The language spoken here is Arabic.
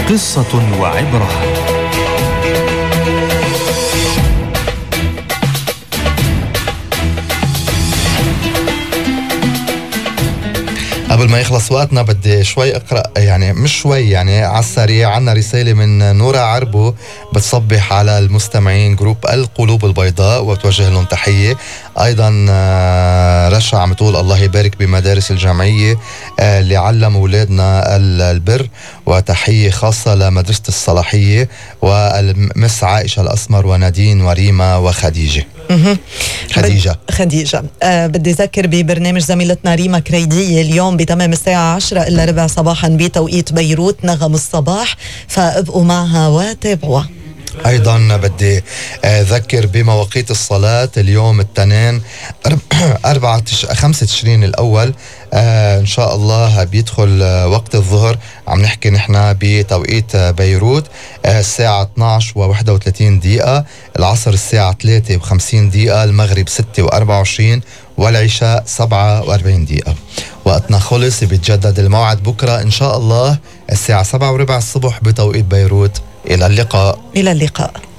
قصة وعبرة. قبل ما يخلص وقتنا بدي شوي اقرأ، يعني مش شوي، يعني على السريع. عنا رسالة من نورا عربو بتصبح على المستمعين جروب القلوب البيضاء وتوجه لهم تحية. ايضا رشا عم تقول الله يبارك بمدارس الجمعية اللي علموا اولادنا البر، وتحية خاصة لمدرسة الصلاحية والمس عائشة الأسمر ونادين وريما وخديجة. خديجة. بدي أذكر ببرنامج زميلتنا ريما كريدية اليوم بتمام الساعة 10 إلا ربع صباحا بتوقيت بيروت نغم الصباح، فابقوا معها وتابعوها. أيضا بدي أذكر بمواقيت الصلاة اليوم الاثنين 5 تشرين الأول إن شاء الله بيدخل وقت الظهر. عم نحكي نحن بتوقيت بيروت الساعة 12 و31 دقيقة، العصر الساعة 3 و50 دقيقة، المغرب 6 و24، والعشاء 47 دقيقة. وقتنا خلص، بيتجدد الموعد بكرة إن شاء الله الساعة 7 وربع الصبح بتوقيت بيروت. إلى اللقاء. إلى اللقاء.